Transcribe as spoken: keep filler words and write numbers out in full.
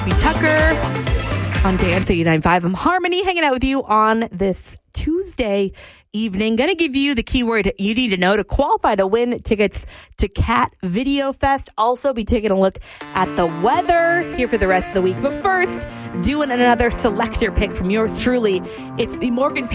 Tucker on Dance eighty-nine point five. I'm Harmony, hanging out with you on this Tuesday evening. Going to give you the keyword you need to know to qualify to win tickets to Cat Video Fest. Also be taking a look at the weather here for the rest of the week. But first, doing another selector pick from yours truly. It's the Morgan